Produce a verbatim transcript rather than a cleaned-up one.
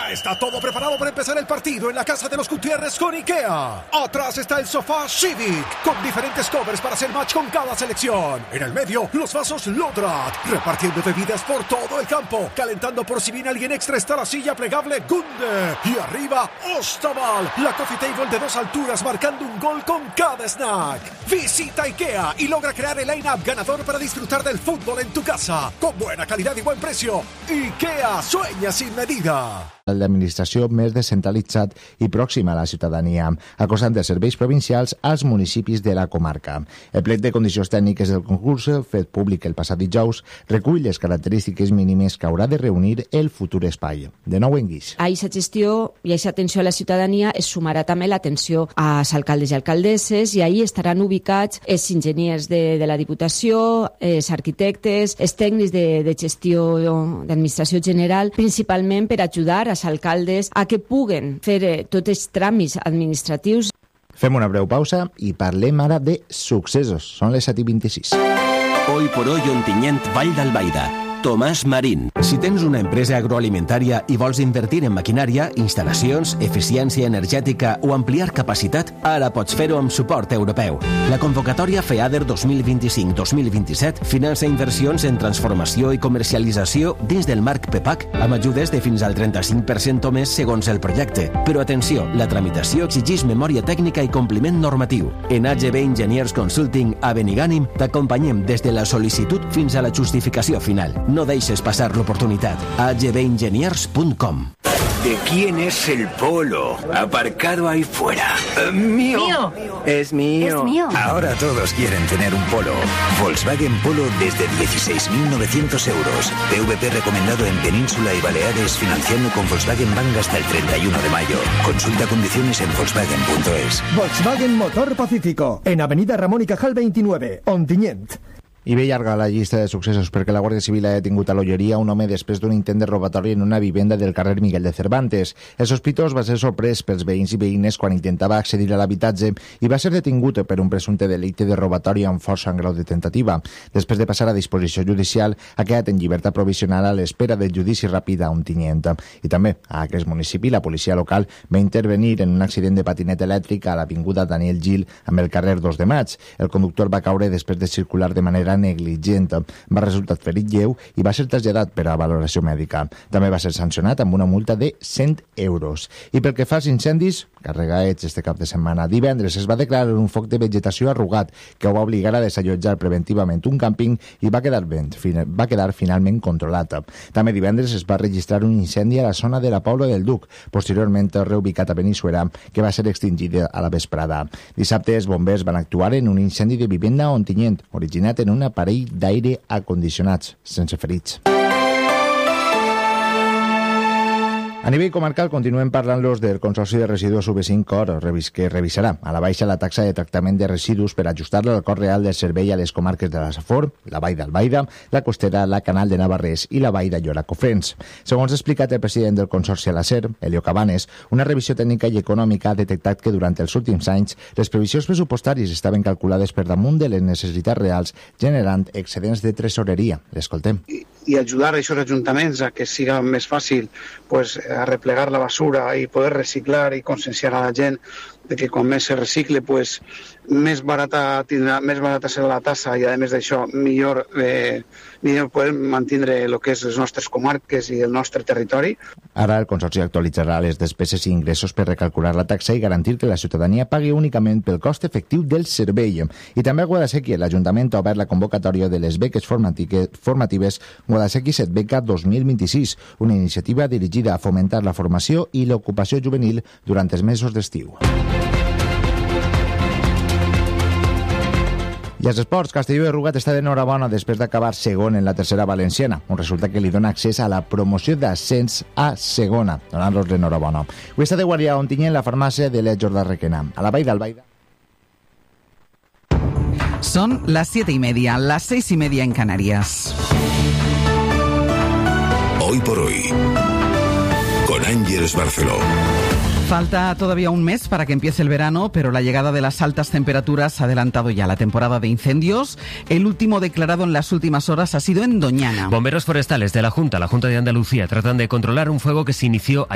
Ya está todo preparado para empezar el partido en la casa de los Gutiérrez con IKEA. Atrás está el sofá Civic, con diferentes covers para hacer match con cada selección. En el medio, los vasos Lodrat, repartiendo bebidas por todo el campo. Calentando por si viene alguien extra está la silla plegable Gunde. Y arriba, Ostaval, la coffee table de dos alturas marcando un gol con cada snack. Visita IKEA y logra crear el line-up ganador para disfrutar del fútbol en tu casa. Con buena calidad y buen precio. IKEA, sueña sin medida. L'administració més descentralitzat i pròxima a la ciutadania, acostant els serveis provincials als municipis de la comarca. El plec de condicions tècniques del concurs, fet públic el passat dijous, recull les característiques mínimes que haurà de reunir el futur espai. De nou en guix. A aquesta gestió i a aquesta atenció a la ciutadania es sumarà també l'atenció als alcaldes i alcaldesses i ahí estaran ubicats els enginyers de, de la Diputació, els arquitectes, els tècnics de, de gestió d'administració general, principalment per ajudar a alcaldes a que puguen fer eh, tots els tràmits administratius. Fem una breu pausa i parlem ara de successos. Són les set i vint-i-sis. Hoy por hoy Ontinyent, Vall d'Albaida. Tomàs Marín. Si tens una empresa agroalimentària i vols invertir en maquinària, instal·lacions, eficiència energètica o ampliar capacitat, ara pots fer-ho amb suport europeu. La convocatòria FEADER dos mil vint-i-cinc dos mil vint-i-set finança inversions en transformació i comercialització dins del marc PEPAC amb ajudes de fins al trenta-cinc per cent o més segons el projecte. Però atenció, la tramitació exigeix memòria tècnica i compliment normatiu. En A G B Engineers Consulting a Benigànim t'acompanyem des de la sol·licitud fins a la justificació final. No deixes passar l'oportunitat. a g b engineers punt com. ¿De quién es el Polo? Aparcado ahí fuera. Uh, mío. Mío. Es mío. Es mío. Ahora todos quieren tener un Polo. Volkswagen Polo desde dieciséis mil novecientos euros. P V P recomendado en Península y Baleares, financiando con Volkswagen Bank hasta el treinta y uno de mayo. Consulta condiciones en volkswagen punto es. Volkswagen Motor Pacífico, en Avenida Ramón y Cajal veintinueve, Ontinyent. I ve llarga la llista de successos perquè la Guàrdia Civil ha detingut a l'Olleria un home després d'un intent de robatori en una vivenda del carrer Miguel de Cervantes. El sospitós va ser sorprès pels veïns i veïnes quan intentava accedir a l'habitatge i va ser detingut per un presumpte delicte de robatori amb força en grau de tentativa. Després de passar a disposició judicial, ha quedat en llibertat provisional a l'espera del judici ràpid a Ontinyent. I també, a aquest municipi, la policia local va intervenir en un accident de patinet elèctric a l'avinguda Daniel Gil amb el carrer dos de maig. El conductor va caure després de circular de manera negligent, va resultar ferit lleu i va ser traslladat per a valoració mèdica. També va ser sancionat amb una multa de cent euros. I pel que fa als incendis, carregats este cap de setmana, divendres es va declarar un foc de vegetació arrugat que ho va obligar a desallotjar preventivament un càmping i va quedar, ben, va quedar finalment controlat. També divendres es va registrar un incendi a la zona de la Pobla del Duc, posteriorment reubicat a Benissuera, que va ser extingit a la vesprada. Dissabte els bombers van actuar en un incendi de vivenda a Ontinyent, originat en un aparell d'aire acondicionats, sense ferits. A nivell comarcal continuem parlant-los del Consorci de Residus U B cinc Cor, que revisarà a la baixa la taxa de tractament de residus per ajustar-la al cost real del servei a les comarques de la Safor, la Vall d'Albaida, la Costera, la Canal de Navarrés i la Vall de Llora-Cofrents. Segons ha explicat el president del Consorci a la SER, Elio Cabanes, una revisió tècnica i econòmica ha detectat que durant els últims anys les previsions pressupostàries estaven calculades per damunt de les necessitats reals, generant excedents de tresoreria. L'escoltem. I, i ajudar a aquests ajuntaments a que siga més fàcil pues, a replegar la basura i poder reciclar i conscienciar a la gent de que quan més se recicle, pues, més barata tindrà, més barata serà la tassa i, a més d'això, millor, eh, millor podem mantenir el que és les nostres comarques i el nostre territori. Ara el Consorci actualitzarà les despeses i ingressos per recalcular la taxa i garantir que la ciutadania pagui únicament pel cost efectiu del servei. I també a Guadasséquier, l'Ajuntament ha obert la convocatòria de les beques formatives Guadasséquier set Beca dos mil vint-i-sis, una iniciativa dirigida a fomentar la formació i l'ocupació juvenil durant els mesos d'estiu. I als esports, Castelló de Rugat està d'enhorabona després d'acabar segon en la tercera valenciana, un resultat que li dona accés a la promoció d'ascens a segona, donant-los l'enhorabona. Avui està de guàrdia a Ontinyent la farmàcia de l'E Jordà Requena. A la Vall d'Albaida. Son las siete y media, las seis y media en Canarias. Hoy por hoy, con Ángeles Barceló. Falta todavía un mes para que empiece el verano, pero la llegada de las altas temperaturas ha adelantado ya la temporada de incendios. El último declarado en las últimas horas ha sido en Doñana. Bomberos forestales de la Junta, la Junta de Andalucía, tratan de controlar un fuego que se inició